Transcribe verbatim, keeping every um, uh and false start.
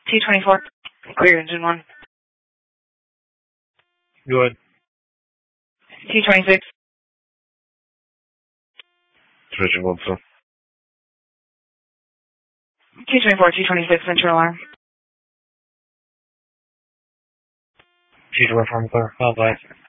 T twenty-four. Clear engine one. Good. T twenty-six. Switching one, sir. T twenty-four, T twenty-six, central alarm. T twenty-four, clear. Bye bye.